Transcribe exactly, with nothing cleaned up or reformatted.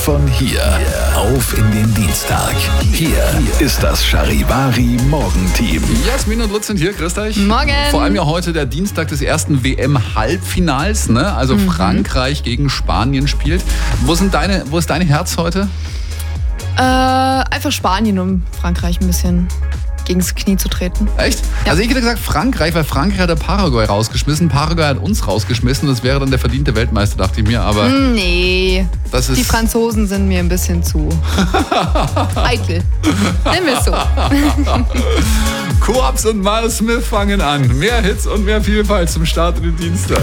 von hier auf in den Dienstag. Hier ist das Charivari Morgenteam. Jasmin und Lutz sind hier, grüßt euch. Morgen. Vor allem ja heute der Dienstag des ersten W M-Halbfinals, ne? Also mhm. Frankreich gegen Spanien spielt. Wo, sind deine, wo ist dein Herz heute? Äh, einfach Spanien, um Frankreich ein bisschen gegens Knie zu treten. Echt? Ja. Also ich hätte gesagt Frankreich, weil Frankreich hat der Paraguay rausgeschmissen. Paraguay hat uns rausgeschmissen. Das wäre dann der verdiente Weltmeister, dachte ich mir. Aber nee, das ist die Franzosen sind mir ein bisschen zu eitel. Nennen wir es so. Koops und Miles Smith fangen an. Mehr Hits und mehr Vielfalt zum Start in den Dienstag.